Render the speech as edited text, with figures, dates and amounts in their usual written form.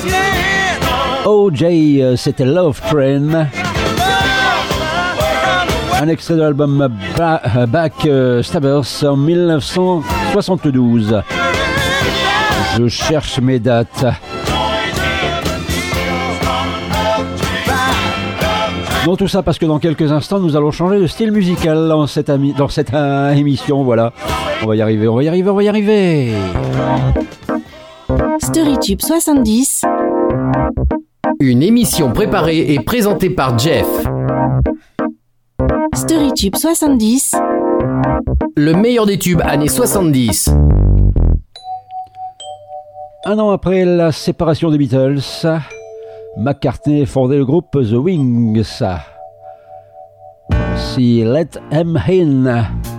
OJ, c'était Love Train. Un extrait de l'album Backstabbers en 1972. Je cherche mes dates. Non, tout ça parce que dans quelques instants, nous allons changer de style musical dans cette émission. Voilà. On va y arriver. Storytube 70. Une émission préparée et présentée par Jeff. Storytube 70. Le meilleur des tubes années 70. Un an après la séparation des Beatles, McCartney fondait le groupe The Wings. Si Let 'Em In.